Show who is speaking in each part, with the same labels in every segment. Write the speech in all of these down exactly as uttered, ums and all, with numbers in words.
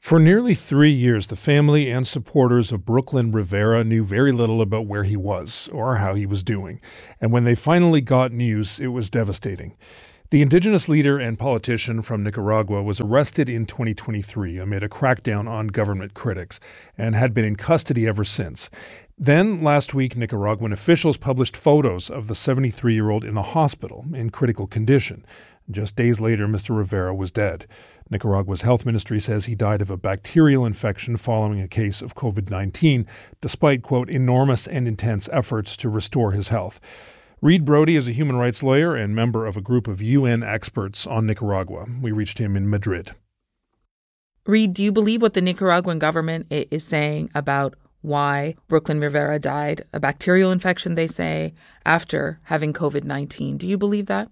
Speaker 1: For nearly three years, the family and supporters of Brooklyn Rivera knew very little about where he was or how he was doing. And when they finally got news, it was devastating. The indigenous leader and politician from Nicaragua was arrested in twenty twenty-three amid a crackdown on government critics and had been in custody ever since. Then, last week, Nicaraguan officials published photos of the seventy-three-year-old in the hospital in critical condition. Just days later, Mister Rivera was dead. Nicaragua's health ministry says he died of a bacterial infection following a case of covid nineteen, despite, quote, enormous and intense efforts to restore his health. Reed Brody is a human rights lawyer and member of a group of U N experts on Nicaragua. We reached him in Madrid.
Speaker 2: Reed, do you believe what the Nicaraguan government is saying about why Brooklyn Rivera died? A bacterial infection, they say, after having covid nineteen. Do you believe that?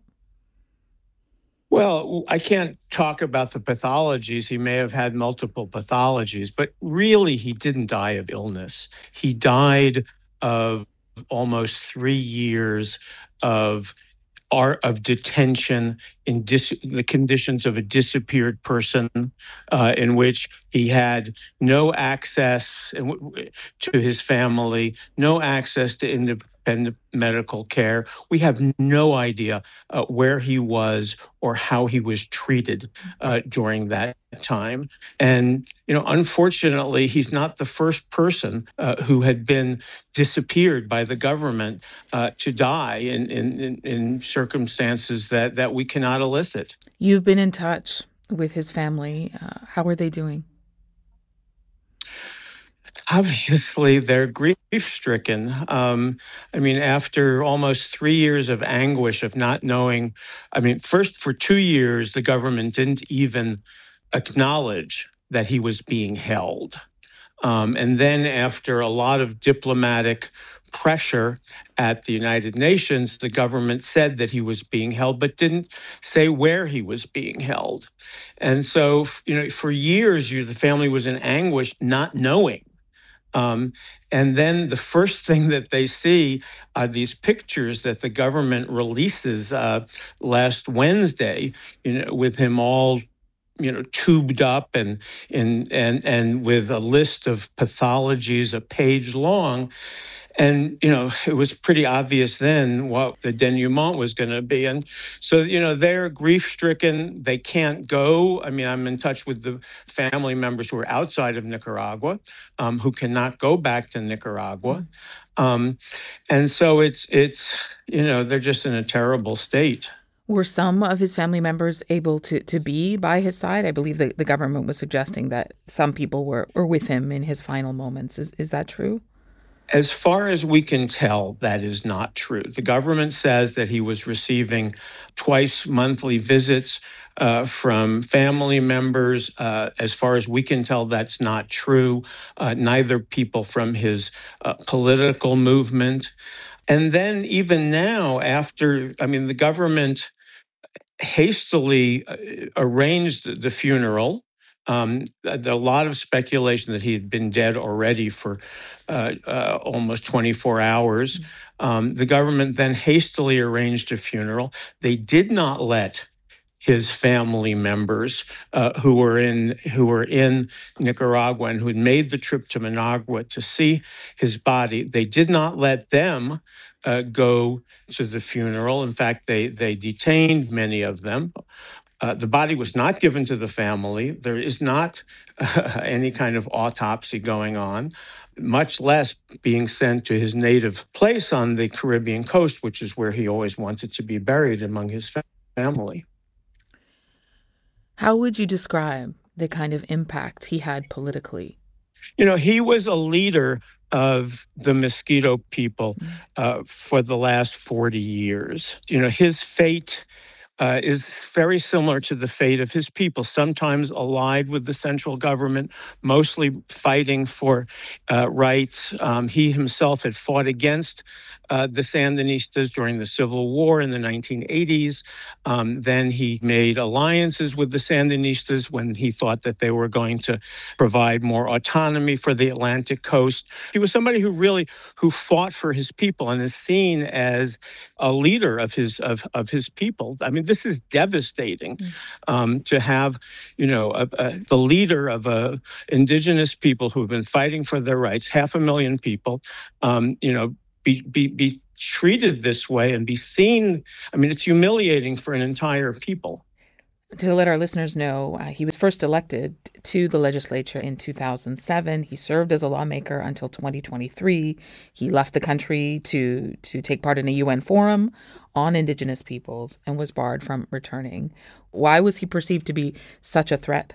Speaker 3: Well, I can't talk about the pathologies. He may have had multiple pathologies, but really he didn't die of illness. He died of almost three years of art of detention in dis- the conditions of a disappeared person, uh, in which he had no access to his family, no access to independent medical care. We have no idea uh, where he was or how he was treated uh, during that time. And, you know, unfortunately, he's not the first person uh, who had been disappeared by the government uh, to die in, in, in circumstances that, that we cannot elicit.
Speaker 2: You've been in touch with his family. Uh, how are they doing?
Speaker 3: Obviously, they're grief-stricken. Um, I mean, after almost three years of anguish of not knowing, I mean, first for two years, the government didn't even acknowledge that he was being held. Um, and then after a lot of diplomatic pressure at the United Nations, the government said that he was being held, but didn't say where he was being held. And so, you know, for years, you, the family was in anguish, not knowing. Um, and then the first thing that they see are these pictures that the government releases uh, last Wednesday, you know, with him all, you know, tubed up and and and and with a list of pathologies a page long. And, you know, it was pretty obvious then what the denouement was going to be. And so, you know, they're grief-stricken. They can't go. I mean, I'm in touch with the family members who are outside of Nicaragua, um, who cannot go back to Nicaragua. Um, and so it's, it's, you know, they're just in a terrible state.
Speaker 2: Were some of his family members able to, to be by his side? I believe the, the government was suggesting that some people were, were with him in his final moments. Is, is that true?
Speaker 3: As far as we can tell, that is not true. The government says that he was receiving twice monthly visits uh, from family members. Uh, as far as we can tell, that's not true. Uh, neither people from his uh, political movement. And then even now, after, I mean, the government hastily uh, arranged the funeral. Um, a lot of speculation that he had been dead already for uh, uh, almost twenty-four hours. Um, the government then hastily arranged a funeral. They did not let his family members uh, who were in who were in Nicaragua and who had made the trip to Managua to see his body. They did not let them uh, go to the funeral. In fact, they they detained many of them. Uh, the body was not given to the family. There is not uh, any kind of autopsy going on, much less being sent to his native place on the Caribbean coast, which is where he always wanted to be buried among his fa- family.
Speaker 2: How would you describe the kind of impact he had politically?
Speaker 3: You know, he was a leader of the Mosquito people uh, for the last forty years. You know, his fate Uh, is very similar to the fate of his people, sometimes allied with the central government, mostly fighting for uh, rights. Um, he himself had fought against uh, the Sandinistas during the Civil War in the nineteen eighties. Um, then he made alliances with the Sandinistas when he thought that they were going to provide more autonomy for the Atlantic coast. He was somebody who really who fought for his people and is seen as a leader of his of, of his people. I mean, this is devastating mm. um, to have, you know, a, a, the leader of a indigenous people who have been fighting for their rights, half a million people, um, you know, be, be be treated this way and be seen. I mean, it's humiliating for an entire people.
Speaker 2: To let our listeners know, uh, he was first elected to the legislature in two thousand seven. He served as a lawmaker until twenty twenty-three. He left the country to to take part in a U N forum on Indigenous peoples and was barred from returning. Why was he perceived to be such a threat?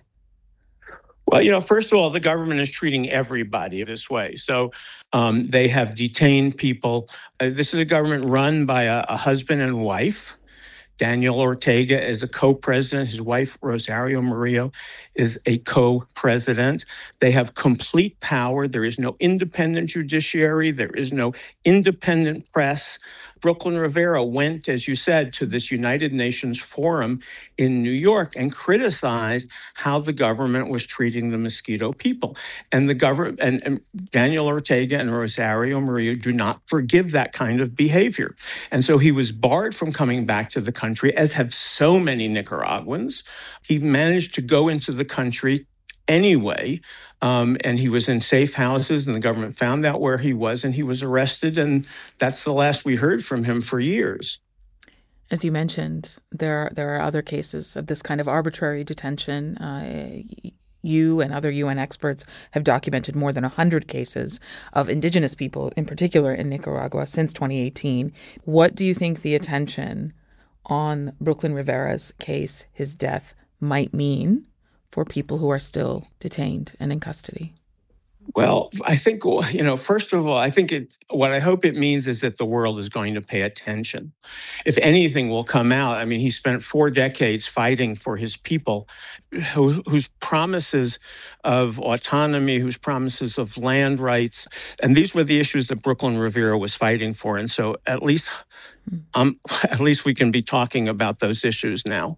Speaker 3: Well, you know, first of all, the government is treating everybody this way. So um, they have detained people. Uh, this is a government run by a, a husband and wife. Daniel Ortega is a co-president. His wife, Rosario Murillo, is a co-president. They have complete power. There is no independent judiciary. There is no independent press. Brooklyn Rivera went, as you said, to this United Nations forum in New York and criticized how the government was treating the Mosquito people. And the government and, and Daniel Ortega and Rosario Murillo do not forgive that kind of behavior. And so he was barred from coming back to the country, as have so many Nicaraguans. He managed to go into the country anyway, um, and he was in safe houses, and the government found out where he was, and he was arrested, and that's the last we heard from him for years.
Speaker 2: As you mentioned, there are, there are other cases of this kind of arbitrary detention. Uh, you and other U N experts have documented more than one hundred cases of indigenous people, in particular in Nicaragua, since twenty eighteen. What do you think the attention on Brooklyn Rivera's case, his death, might mean for people who are still detained and in custody?
Speaker 3: Well, I think, you know, first of all, I think it, what I hope it means is that the world is going to pay attention. If anything will come out, I mean, he spent four decades fighting for his people, who, whose promises of autonomy, whose promises of land rights, and these were the issues that Brooklyn Rivera was fighting for. And so at least, um, at least we can be talking about those issues now.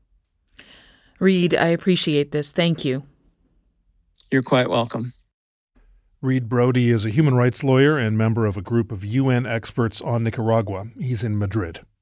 Speaker 2: Reed, I appreciate this. Thank you.
Speaker 3: You're quite welcome.
Speaker 1: Reed Brody is a human rights lawyer and member of a group of U N experts on Nicaragua. He's in Madrid.